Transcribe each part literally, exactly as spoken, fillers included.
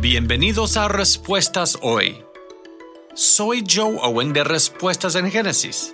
Bienvenidos a Respuestas Hoy. Soy Joe Owen de Respuestas en Génesis.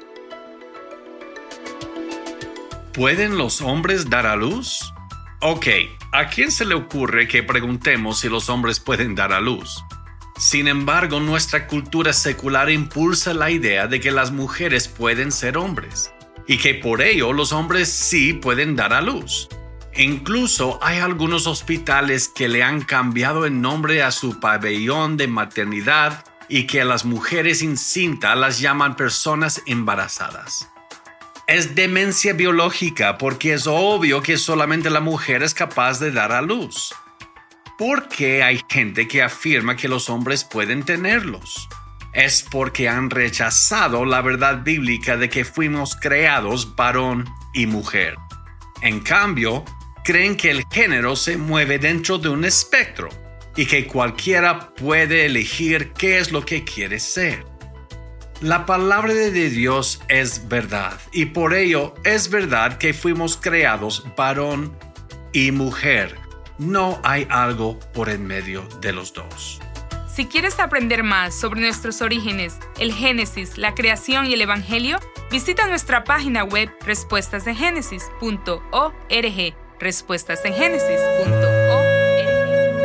¿Pueden los hombres dar a luz? Ok, ¿a quién se le ocurre que preguntemos si los hombres pueden dar a luz? Sin embargo, nuestra cultura secular impulsa la idea de que las mujeres pueden ser hombres y que por ello los hombres sí pueden dar a luz. Incluso hay algunos hospitales que le han cambiado el nombre a su pabellón de maternidad y que a las mujeres incintas las llaman personas embarazadas. Es demencia biológica porque es obvio que solamente la mujer es capaz de dar a luz. ¿Por qué hay gente que afirma que los hombres pueden tenerlos? Es porque han rechazado la verdad bíblica de que fuimos creados varón y mujer. En cambio, creen que el género se mueve dentro de un espectro y que cualquiera puede elegir qué es lo que quiere ser. La palabra de Dios es verdad y por ello es verdad que fuimos creados varón y mujer. No hay algo por en medio de los dos. Si quieres aprender más sobre nuestros orígenes, el Génesis, la creación y el Evangelio, visita nuestra página web respuestas en génesis punto org. respuestas en génesis punto org